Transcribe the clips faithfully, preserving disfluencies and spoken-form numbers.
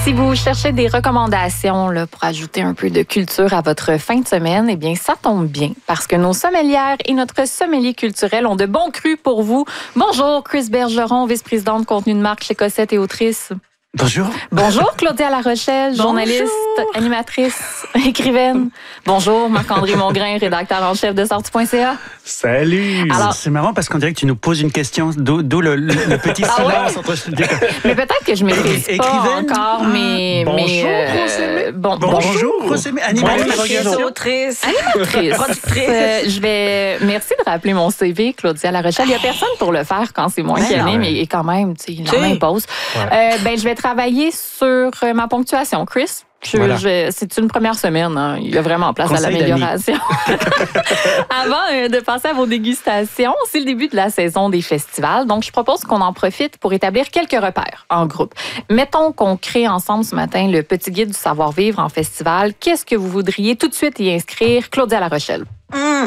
Si vous cherchez des recommandations là, pour ajouter un peu de culture à votre fin de semaine, eh bien, ça tombe bien parce que nos sommelières et notre sommelier culturel ont de bons crus pour vous. Bonjour, Chris Bergeron, vice-présidente de contenu de marque chez Cossette et autrice. Bonjour. Bonjour, Claudia Larochelle, journaliste, Bonjour. Animatrice, écrivaine. Bonjour, Marc-André Mongrain, rédacteur en chef de sortie point c a. Salut. Alors, c'est marrant parce qu'on dirait que tu nous poses une question, d'où, d'où le, le, le petit Ah silence ouais? entre... Mais peut-être que je maîtrise pas Écrivaine? encore, mais... Bonjour, mais, euh, Rosemée. bon, Bonjour, Rosemée. Animatrice. Autrice. Animatrice. Productrice. Euh, je vais... Merci de rappeler mon C V, Claudia Larochelle. Il n'y a personne pour le faire quand c'est moi qui anime, mais quand même, tu sais, il en impose. Ouais. Euh, ben, je vais travailler sur ma ponctuation, Chris. Je, Voilà. je, c'est une première semaine. Hein. Il y a vraiment place Conseil à l'amélioration. Avant euh, de passer à vos dégustations, c'est le début de la saison des festivals. Donc, je propose qu'on en profite pour établir quelques repères en groupe. Mettons qu'on crée ensemble ce matin le petit guide du savoir-vivre en festival. Qu'est-ce que vous voudriez tout de suite y inscrire? Claudia Larochelle. Mmh.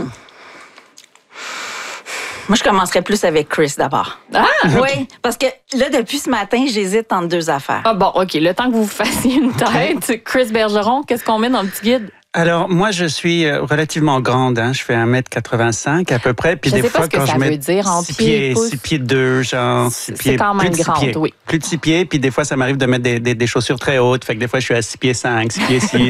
Moi, je commencerais plus avec Chris d'abord. Ah! Oui, parce que là, depuis ce matin, j'hésite entre deux affaires. Ah bon, OK. Le temps que vous fassiez une tête, Chris Bergeron, qu'est-ce qu'on met dans le petit guide? Alors, moi, je suis relativement grande. Hein. Je fais un mètre quatre-vingt-cinq à peu près. Puis je des sais fois, Ah, pas ce quand que ça je mets veut dire en six pieds, pieds, six pieds deux, genre six c'est pieds, quand même plus de six grande, pieds. oui. Plus de six pieds. Puis des fois, ça m'arrive de mettre des, des, des chaussures très hautes. Fait que des fois, je suis à six pieds cinq, six pieds six.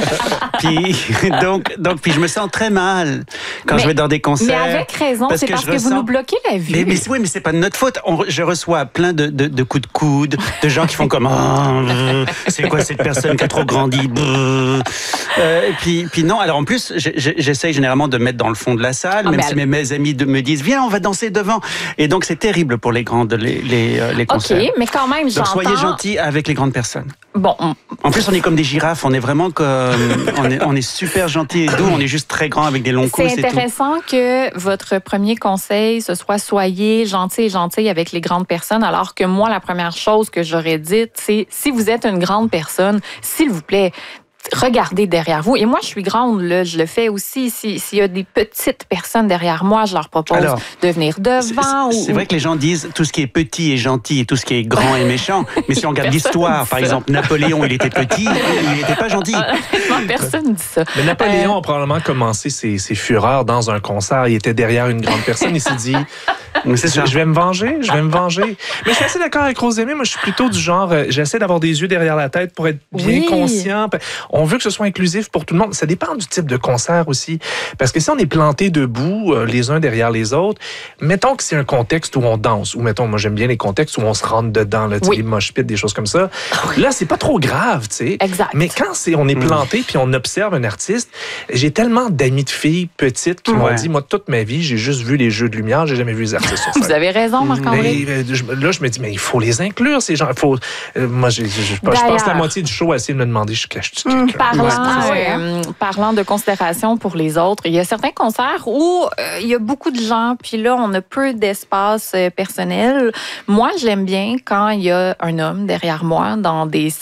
Puis donc, donc, puis je me sens très mal quand mais, je vais dans des concerts. Mais avec raison, parce c'est que parce je que ressens... vous nous bloquez la vue. Mais, mais oui, mais c'est pas de notre faute. On, je reçois plein de, de, de coups de coude, de gens qui font comme oh, c'est quoi cette personne qui a trop grandi. Euh, et puis, puis non. Alors en plus, j'essaye généralement de me mettre dans le fond de la salle, ah, même si elle... mes amis me disent viens, on va danser devant. Et donc c'est terrible pour les grandes les les, les concerts. Ok, mais quand même, donc j'entends. soyez gentils avec les grandes personnes. Bon. On... En plus, on est comme des girafes. On est vraiment comme on est on est super gentils et doux. On est juste très grand avec des longs coups. C'est intéressant que votre premier conseil ce soit soyez gentils et gentils avec les grandes personnes, alors que moi la première chose que j'aurais dite c'est si vous êtes une grande personne, s'il vous plaît, regardez derrière vous. Et moi, je suis grande, là, je le fais aussi. S'il si y a des petites personnes derrière moi, je leur propose Alors, de venir devant. C'est, c'est ou... vrai que les gens disent tout ce qui est petit est gentil et tout ce qui est grand est méchant. Mais si on regarde l'histoire, par exemple, Napoléon, il était petit, il n'était pas gentil. Honnêtement, personne ne dit ça. Mais Napoléon euh... a probablement commencé ses, ses fureurs dans un concert. Il était derrière une grande personne. Il s'est dit... C'est ça. Je vais me venger, je vais me venger. Mais je suis assez d'accord avec Rosemée. Moi, je suis plutôt du genre, euh, j'essaie d'avoir des yeux derrière la tête pour être bien oui. conscient. On veut que ce soit inclusif pour tout le monde. Ça dépend du type de concert aussi. Parce que si on est planté debout, euh, les uns derrière les autres, mettons que c'est un contexte où on danse, ou mettons, moi j'aime bien les contextes où on se rentre dedans, là, oui. les mosh pits, des choses comme ça. Oui. Là, c'est pas trop grave, tu sais. Exact. Mais quand c'est, on est planté puis on observe un artiste, j'ai tellement d'amis de filles petites qui ouais. m'ont dit, moi, toute ma vie, j'ai juste vu les jeux de lumière, j'ai jamais vu les artistes. Vous avez raison, Marc-André. Là, je me dis, mais il faut les inclure, ces gens. Faut, euh, moi, je, je, je, je passe la moitié du show à essayer de me demander, je cache-tu quelqu'un? Parlant, euh, parlant de considération pour les autres, il y a certains concerts où euh, il y a beaucoup de gens, puis là, on a peu d'espace euh, personnel. Moi, j'aime bien quand il y a un homme derrière moi dans des